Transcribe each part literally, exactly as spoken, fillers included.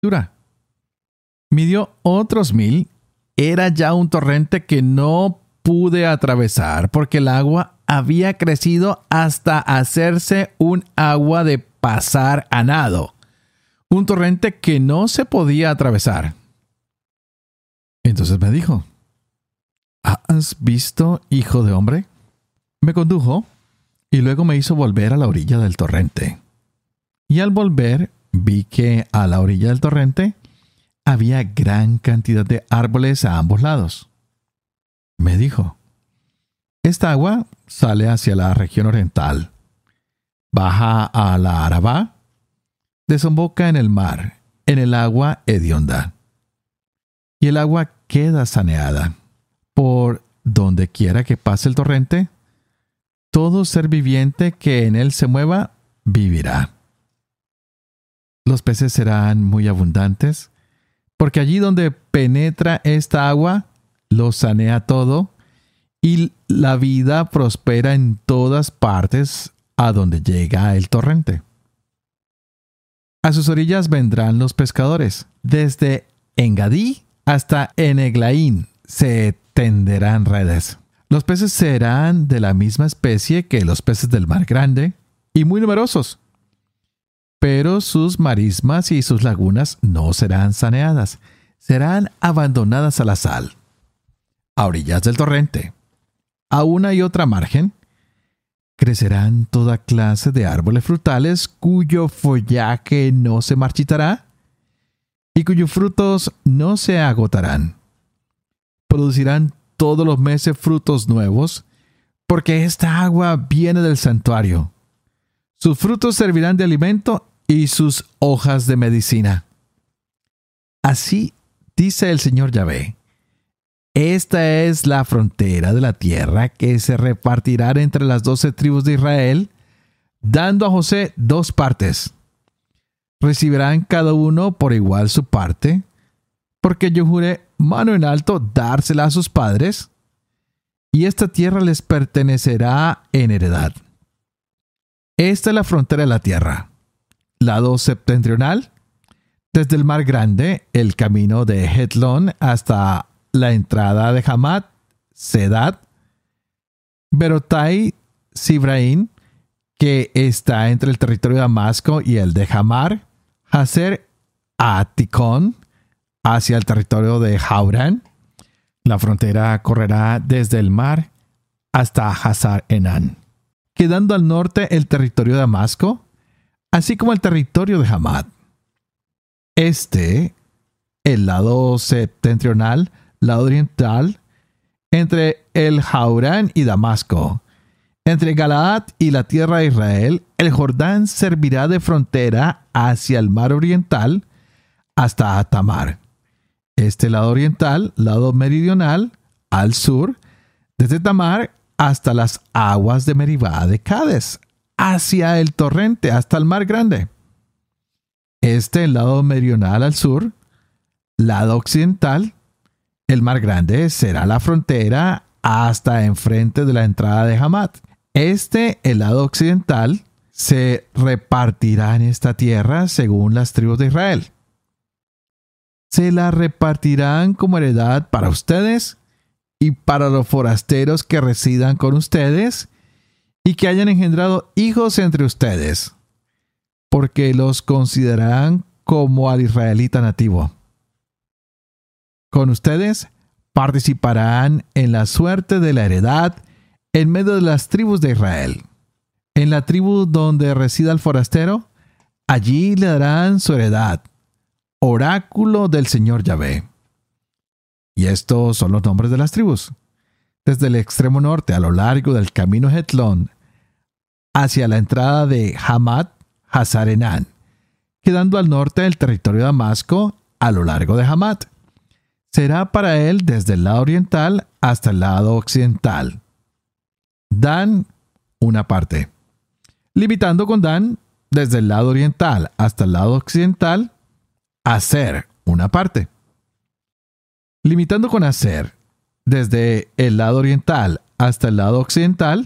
Dura. Midió otros mil. Era ya un torrente que no pude atravesar porque el agua había crecido hasta hacerse un agua de pasar a nado. Un torrente que no se podía atravesar. Entonces me dijo, ¿has visto, hijo de hombre? Me condujo y luego me hizo volver a la orilla del torrente. Y al volver vi que a la orilla del torrente había gran cantidad de árboles a ambos lados. Me dijo, esta agua sale hacia la región oriental, baja a la Arabá, desemboca en el mar, en el agua hedionda. Y el agua queda saneada. Por donde quiera que pase el torrente, todo ser viviente que en él se mueva, vivirá. Los peces serán muy abundantes, porque allí donde penetra esta agua, lo sanea todo, y la vida prospera en todas partes a donde llega el torrente. A sus orillas vendrán los pescadores. Desde Engadí hasta Eneglaín se tenderán redes. Los peces serán de la misma especie que los peces del mar grande y muy numerosos. Pero sus marismas y sus lagunas no serán saneadas. Serán abandonadas a la sal. A orillas del torrente, a una y otra margen, crecerán toda clase de árboles frutales cuyo follaje no se marchitará y cuyos frutos no se agotarán. Producirán todos los meses frutos nuevos, porque esta agua viene del santuario. Sus frutos servirán de alimento y sus hojas de medicina. Así dice el Señor Yahvé. Esta es la frontera de la tierra que se repartirá entre las doce tribus de Israel, dando a José dos partes. Recibirán cada uno por igual su parte, porque yo juré mano en alto dársela a sus padres, y esta tierra les pertenecerá en heredad. Esta es la frontera de la tierra. Lado septentrional, desde el mar grande, el camino de Hetlón hasta la entrada de Hamat, Sedad, Berotai, Sibraín, que está entre el territorio de Damasco y el de Hamar, Hazer Aticón, hacia el territorio de Haurán. La frontera correrá desde el mar hasta Hazar Enán, quedando al norte el territorio de Damasco, así como el territorio de Hamat. Este, el lado septentrional, lado oriental, entre el Haurán y Damasco, entre Galaad y la tierra de Israel, el Jordán servirá de frontera hacia el mar oriental hasta Tamar. Este lado oriental, lado meridional, al sur, desde Tamar hasta las aguas de Meribá de Cades, hacia el torrente, hasta el mar grande. Este lado meridional al sur, lado occidental, el mar grande será la frontera hasta enfrente de la entrada de Hamat. Este, el lado occidental, se repartirá en esta tierra según las tribus de Israel. Se la repartirán como heredad para ustedes y para los forasteros que residan con ustedes y que hayan engendrado hijos entre ustedes, porque los considerarán como al israelita nativo. Con ustedes participarán en la suerte de la heredad en medio de las tribus de Israel. En la tribu donde resida el forastero, allí le darán su heredad, oráculo del Señor Yahvé. Y estos son los nombres de las tribus. Desde el extremo norte a lo largo del camino Hetlón, hacia la entrada de Hamat, Hazar Enán, quedando al norte del territorio de Damasco a lo largo de Hamat. Será para él desde el lado oriental hasta el lado occidental. Dan, una parte. Limitando con Dan, desde el lado oriental hasta el lado occidental, Aser, una parte. Limitando con Aser, desde el lado oriental hasta el lado occidental,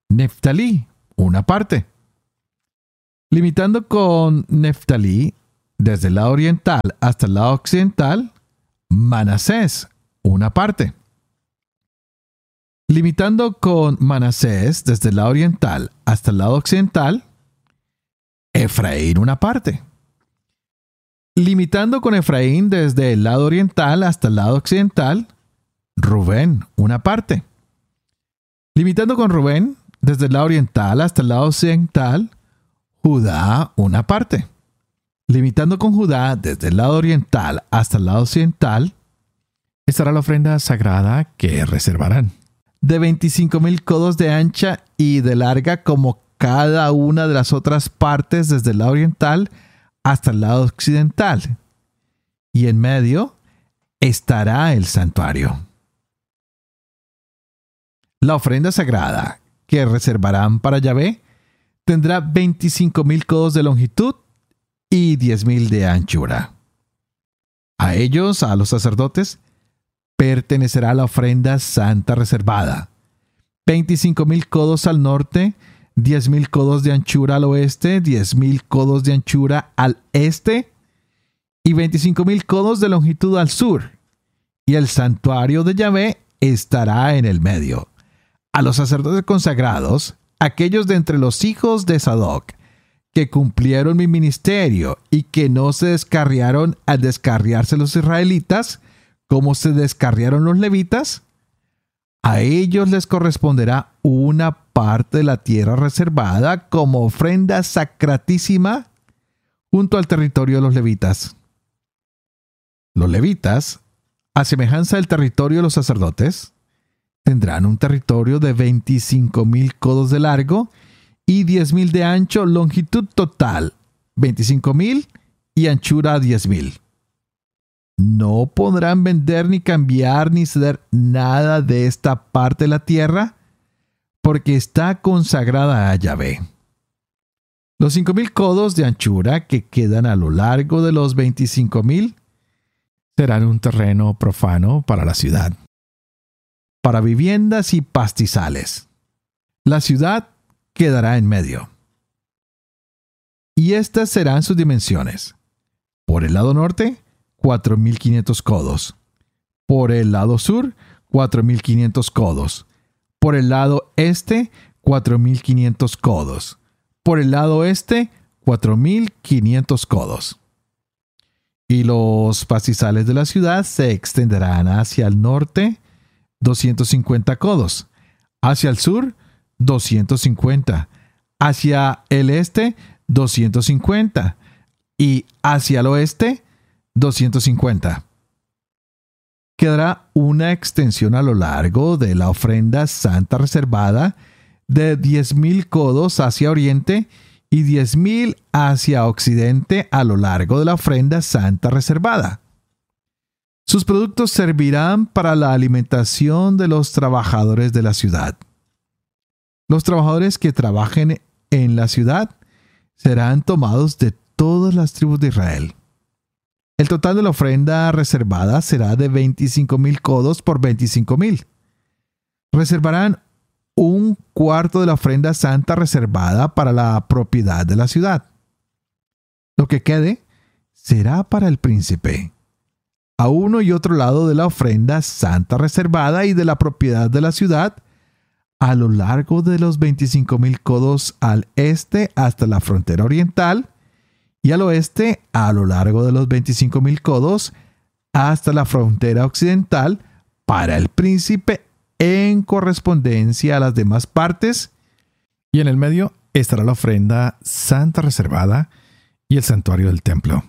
Neftalí, una parte. Limitando con Neftalí, desde el lado oriental hasta el lado occidental, Manasés, una parte. Limitando con Manasés desde el lado oriental hasta el lado occidental, Efraín, una parte. Limitando con Efraín desde el lado oriental hasta el lado occidental, Rubén, una parte. Limitando con Rubén desde el lado oriental hasta el lado occidental, Judá, una parte. Limitando con Judá desde el lado oriental hasta el lado occidental, estará la ofrenda sagrada que reservarán, de veinticinco mil codos de ancha y de larga como cada una de las otras partes desde el lado oriental hasta el lado occidental. Y en medio estará el santuario. La ofrenda sagrada que reservarán para Yahvé tendrá veinticinco mil codos de longitud y diez mil de anchura. A ellos, a los sacerdotes, pertenecerá la ofrenda santa reservada. veinticinco mil codos al norte, diez mil codos de anchura al oeste, diez mil codos de anchura al este y veinticinco mil codos de longitud al sur. Y el santuario de Yahvé estará en el medio. A los sacerdotes consagrados, aquellos de entre los hijos de Sadoc, que cumplieron mi ministerio y que no se descarriaron al descarriarse los israelitas, como se descarriaron los levitas, a ellos les corresponderá una parte de la tierra reservada como ofrenda sacratísima junto al territorio de los levitas. Los levitas, a semejanza del territorio de los sacerdotes, tendrán un territorio de veinticinco mil codos de largo y diez mil de ancho, longitud total, veinticinco mil y anchura diez mil. No podrán vender ni cambiar ni ceder nada de esta parte de la tierra, porque está consagrada a Yahvé. Los cinco mil codos de anchura que quedan a lo largo de los veinticinco mil serán un terreno profano para la ciudad, para viviendas y pastizales. La ciudad quedará en medio. Y estas serán sus dimensiones. Por el lado norte, cuatro mil quinientos codos. Por el lado sur, cuatro mil quinientos codos. Por el lado este, cuatro mil quinientos codos. Por el lado oeste, cuatro mil quinientos codos. Y los pastizales de la ciudad se extenderán hacia el norte, doscientos cincuenta codos. Hacia el sur, doscientos cincuenta. Hacia el este, doscientos cincuenta. Y hacia el oeste, doscientos cincuenta. Quedará una extensión a lo largo de la ofrenda santa reservada de diez mil codos hacia oriente y diez mil hacia occidente a lo largo de la ofrenda santa reservada. Sus productos servirán para la alimentación de los trabajadores de la ciudad. Los trabajadores que trabajen en la ciudad serán tomados de todas las tribus de Israel. El total de la ofrenda reservada será de veinticinco mil codos por veinticinco mil. Reservarán un cuarto de la ofrenda santa reservada para la propiedad de la ciudad. Lo que quede será para el príncipe, a uno y otro lado de la ofrenda santa reservada y de la propiedad de la ciudad, a lo largo de los veinticinco mil codos al este hasta la frontera oriental, y al oeste a lo largo de los veinticinco mil codos hasta la frontera occidental para el príncipe en correspondencia a las demás partes, y en el medio estará la ofrenda santa reservada y el santuario del templo.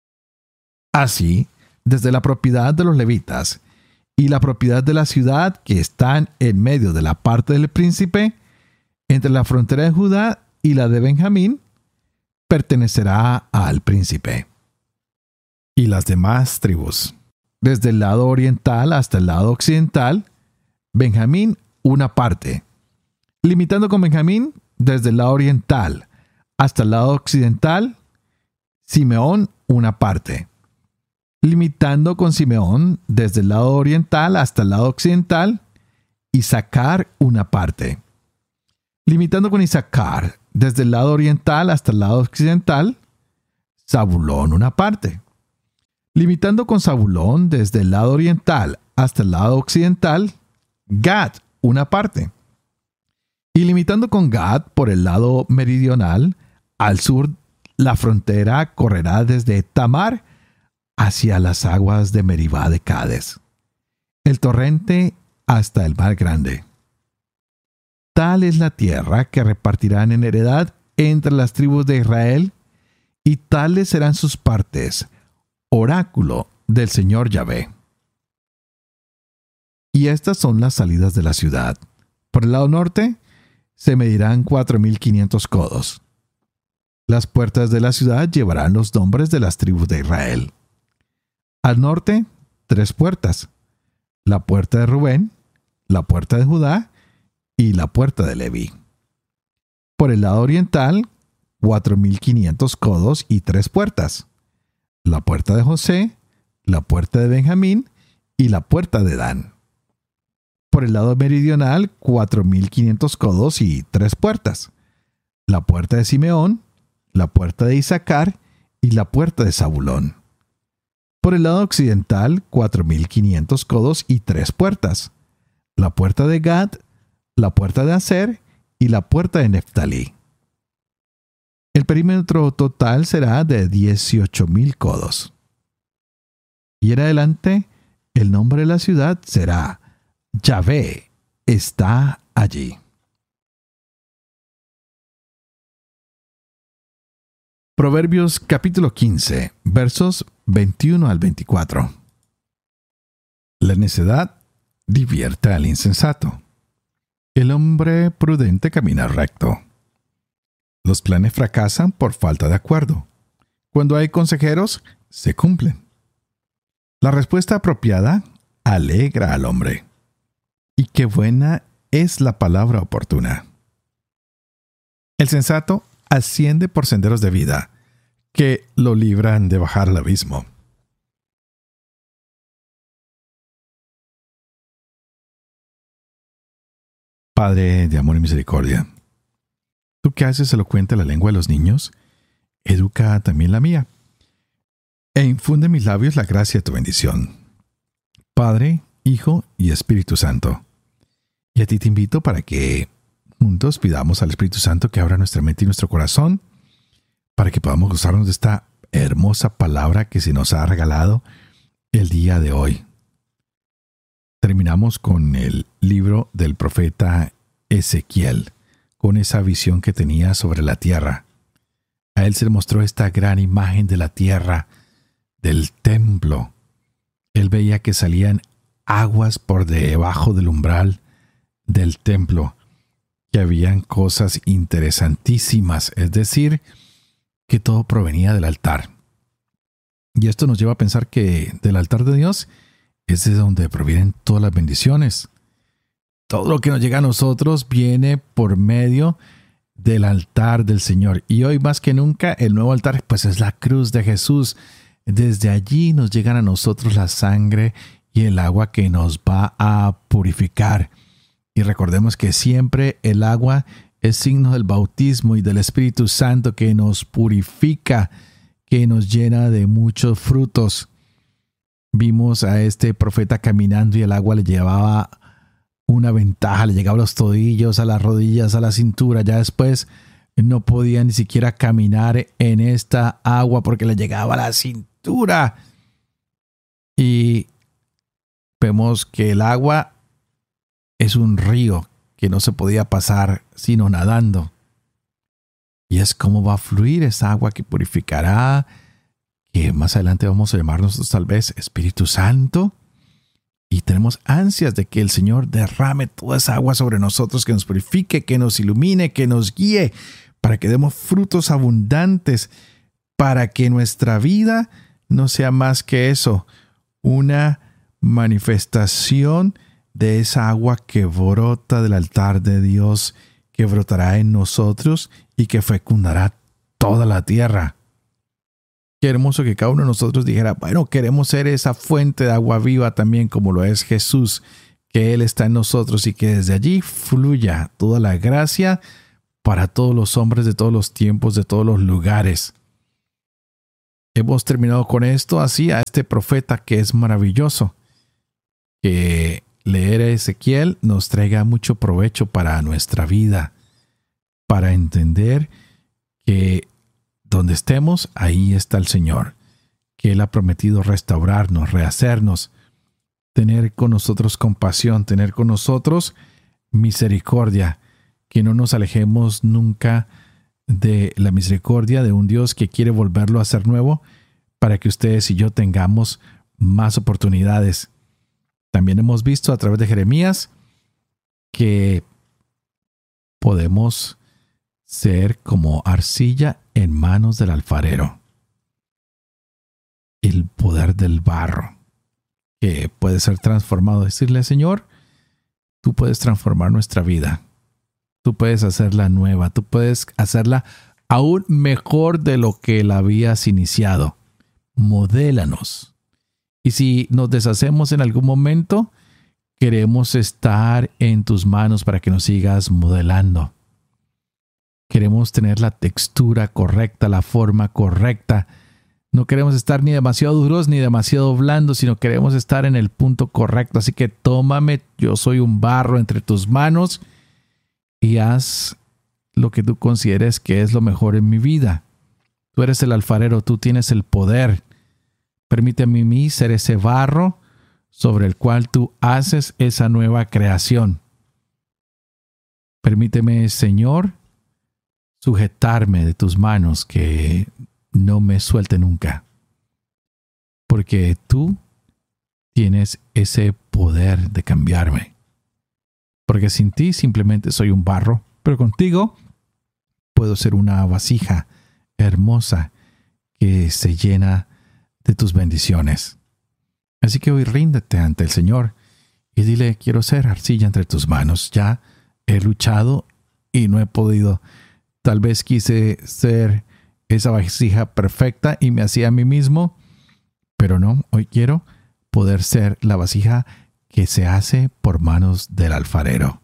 Así, desde la propiedad de los levitas y la propiedad de la ciudad que están en medio de la parte del príncipe, entre la frontera de Judá y la de Benjamín, pertenecerá al príncipe. Y las demás tribus, desde el lado oriental hasta el lado occidental, Benjamín una parte. Limitando con Benjamín, desde el lado oriental hasta el lado occidental, Simeón una parte. Limitando con Simeón, desde el lado oriental hasta el lado occidental, Isaacar una parte. Limitando con Isaacar, desde el lado oriental hasta el lado occidental, Zabulón una parte. Limitando con Zabulón desde el lado oriental hasta el lado occidental, Gad una parte. Y limitando con Gad por el lado meridional, al sur la frontera correrá desde Tamar hacia las aguas de Meribá de Cades, el torrente hasta el mar grande. Tal es la tierra que repartirán en heredad entre las tribus de Israel, y tales serán sus partes, oráculo del Señor Yahvé. Y estas son las salidas de la ciudad. Por el lado norte se medirán cuatro mil quinientos codos. Las puertas de la ciudad llevarán los nombres de las tribus de Israel. Al norte, tres puertas: la puerta de Rubén, la puerta de Judá y la puerta de Leví. Por el lado oriental, cuatro mil quinientos codos y tres puertas: la puerta de José, la puerta de Benjamín y la puerta de Dan. Por el lado meridional, cuatro mil quinientos codos y tres puertas: la puerta de Simeón, la puerta de Isaacar y la puerta de Zabulón. Por el lado occidental, cuatro mil quinientos codos y tres puertas: la puerta de Gad, la puerta de Aser y la puerta de Neftalí. El perímetro total será de dieciocho mil codos. Y en adelante, el nombre de la ciudad será Yahvé está allí. Proverbios capítulo quince, versos veintiuno al veinticuatro. La necedad divierte al insensato. El hombre prudente camina recto. Los planes fracasan por falta de acuerdo. Cuando hay consejeros, se cumplen. La respuesta apropiada alegra al hombre. Y qué buena es la palabra oportuna. El sensato asciende por senderos de vida, que lo libran de bajar al abismo. Padre de amor y misericordia, tú que haces elocuente la lengua de los niños, educa también la mía, e infunde en mis labios la gracia de tu bendición. Padre, Hijo y Espíritu Santo. Y a ti te invito para que juntos pidamos al Espíritu Santo que abra nuestra mente y nuestro corazón para que podamos gozarnos de esta hermosa palabra que se nos ha regalado el día de hoy. Terminamos con el libro del profeta Ezequiel, con esa visión que tenía sobre la tierra. A él se le mostró esta gran imagen de la tierra, del templo. Él veía que salían aguas por debajo del umbral del templo, que habían cosas interesantísimas, es decir, que todo provenía del altar. Y esto nos lleva a pensar que del altar de Dios es de donde provienen todas las bendiciones. Todo lo que nos llega a nosotros viene por medio del altar del Señor. Y hoy más que nunca el nuevo altar pues es la cruz de Jesús. Desde allí nos llegan a nosotros la sangre y el agua que nos va a purificar. Y recordemos que siempre el agua es signo del bautismo y del Espíritu Santo que nos purifica, que nos llena de muchos frutos. Vimos a este profeta caminando y el agua le llevaba una ventaja, le llegaba a los tobillos, a las rodillas, a la cintura. Ya después no podía ni siquiera caminar en esta agua porque le llegaba a la cintura. Y vemos que el agua es un río que no se podía pasar sino nadando. Y es como va a fluir esa agua que purificará, que más adelante vamos a llamarnos tal vez Espíritu Santo. Y tenemos ansias de que el Señor derrame toda esa agua sobre nosotros, que nos purifique, que nos ilumine, que nos guíe, para que demos frutos abundantes, para que nuestra vida no sea más que eso, una manifestación de esa agua que brota del altar de Dios, que brotará en nosotros y que fecundará toda la tierra. Qué hermoso que cada uno de nosotros dijera, bueno, queremos ser esa fuente de agua viva también como lo es Jesús, que Él está en nosotros y que desde allí fluya toda la gracia para todos los hombres de todos los tiempos, de todos los lugares. hemos terminado con esto, así a este profeta que es maravilloso. Que leer a Ezequiel nos traiga mucho provecho para nuestra vida, para entender que donde estemos, ahí está el Señor, que Él ha prometido restaurarnos, rehacernos, tener con nosotros compasión, tener con nosotros misericordia, que no nos alejemos nunca de la misericordia de un Dios que quiere volverlo a hacer nuevo, para que ustedes y yo tengamos más oportunidades. También hemos visto a través de Jeremías que podemos ser como arcilla en manos del alfarero. El poder del barro que puede ser transformado. Decirle, Señor, tú puedes transformar nuestra vida. Tú puedes hacerla nueva. Tú puedes hacerla aún mejor de lo que la habías iniciado. Modélanos. Y si nos deshacemos en algún momento, queremos estar en tus manos para que nos sigas modelando. Queremos tener la textura correcta, la forma correcta. No queremos estar ni demasiado duros ni demasiado blandos, sino queremos estar en el punto correcto. Así que tómame, yo soy un barro entre tus manos y haz lo que tú consideres que es lo mejor en mi vida. Tú eres el alfarero, tú tienes el poder. Permíteme a mí ser ese barro sobre el cual tú haces esa nueva creación. Permíteme, Señor, sujetarme de tus manos, que no me suelte nunca. Porque tú tienes ese poder de cambiarme. Porque sin ti simplemente soy un barro, pero contigo puedo ser una vasija hermosa que se llena de tus bendiciones. Así que hoy ríndete ante el Señor y dile, quiero ser arcilla entre tus manos. Ya he luchado y no he podido. Tal vez quise ser esa vasija perfecta y me hacía a mí mismo, pero no, hoy quiero poder ser la vasija que se hace por manos del alfarero.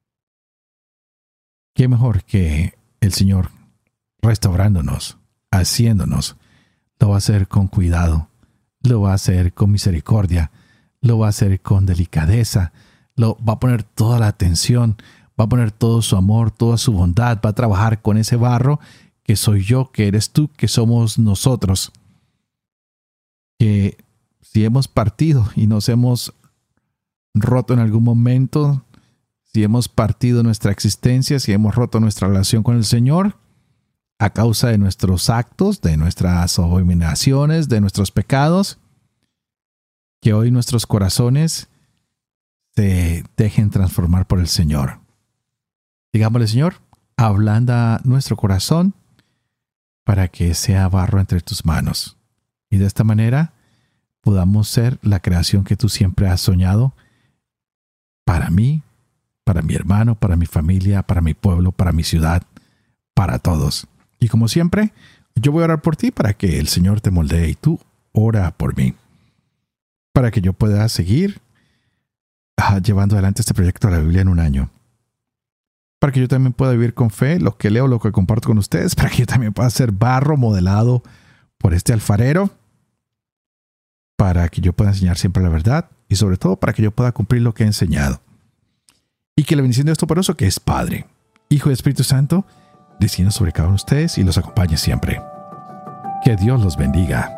Qué mejor que el Señor restaurándonos, haciéndonos. Lo va a hacer con cuidado, lo va a hacer con misericordia, lo va a hacer con delicadeza, lo va a poner toda la atención, va a poner todo su amor, toda su bondad, va a trabajar con ese barro que soy yo, que eres tú, que somos nosotros. Que si hemos partido y nos hemos roto en algún momento, si hemos partido nuestra existencia, si hemos roto nuestra relación con el Señor, a causa de nuestros actos, de nuestras abominaciones, de nuestros pecados, que hoy nuestros corazones se dejen transformar por el Señor. Digámosle, Señor, ablanda nuestro corazón para que sea barro entre tus manos. Y de esta manera podamos ser la creación que tú siempre has soñado para mí, para mi hermano, para mi familia, para mi pueblo, para mi ciudad, para todos. Y como siempre, yo voy a orar por ti para que el Señor te moldee y tú ora por mí. Para que yo pueda seguir ah, llevando adelante este proyecto de la Biblia en un año. Para que yo también pueda vivir con fe lo que leo, lo que comparto con ustedes. Para que yo también pueda ser barro modelado por este alfarero. Para que yo pueda enseñar siempre la verdad. Y sobre todo para que yo pueda cumplir lo que he enseñado. Y que la bendición de esto por eso que es Padre, Hijo y Espíritu Santo descienda sobre cada uno de ustedes y los acompañe siempre. Que Dios los bendiga.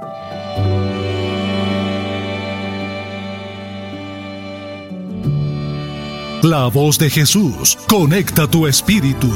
La voz de Jesús conecta tu espíritu.